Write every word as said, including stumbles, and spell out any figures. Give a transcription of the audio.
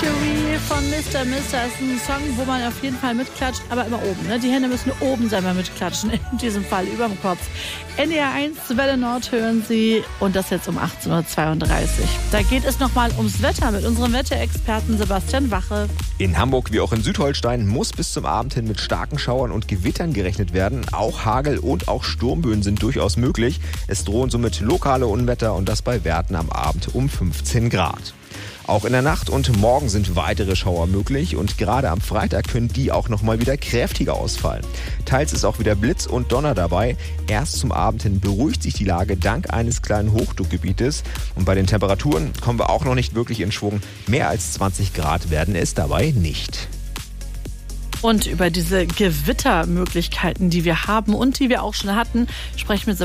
Mercury von Mister Mister ist ein Song, wo man auf jeden Fall mitklatscht, aber immer oben. Ne? Die Hände müssen oben sein beim Mitklatschen, in diesem Fall überm Kopf. N D R eins, Welle Nord hören Sie und das jetzt um achtzehn Uhr zweiunddreißig. Da geht es nochmal ums Wetter mit unserem Wetterexperten Sebastian Wache. In Hamburg wie auch in Südholstein muss bis zum Abend hin mit starken Schauern und Gewittern gerechnet werden. Auch Hagel und auch Sturmböen sind durchaus möglich. Es drohen somit lokale Unwetter und das bei Werten am Abend um fünfzehn Grad. Auch in der Nacht und morgen sind weitere Schauer möglich und gerade am Freitag können die auch nochmal wieder kräftiger ausfallen. Teils ist auch wieder Blitz und Donner dabei. Erst zum Abend hin beruhigt sich die Lage dank eines kleinen Hochdruckgebietes. Und bei den Temperaturen kommen wir auch noch nicht wirklich in Schwung. Mehr als zwanzig Grad werden es dabei nicht. Und über diese Gewittermöglichkeiten, die wir haben und die wir auch schon hatten, sprechen wir